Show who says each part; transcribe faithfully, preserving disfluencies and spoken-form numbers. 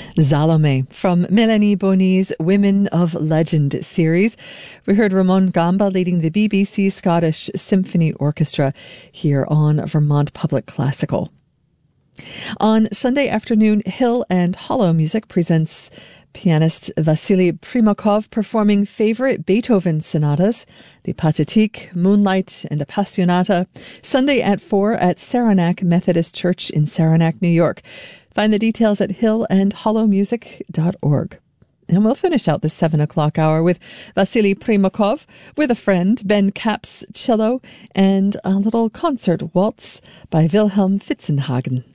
Speaker 1: Salome from Melanie Bonny's Women of Legend series. We heard Ramon Gamba leading the B B C Scottish Symphony Orchestra here on Vermont Public Classical. On Sunday afternoon, Hill and Hollow Music presents pianist Vasily Primakov performing favorite Beethoven sonatas, the Pathétique, Moonlight, and Appassionata, Sunday at four at Saranac Methodist Church in Saranac, New York. Find the details at hill and hollow music dot org. And we'll finish out the seven o'clock hour with Vasily Primakov, with a friend, Ben Capps cello, and a little concert waltz by Wilhelm Fitzenhagen.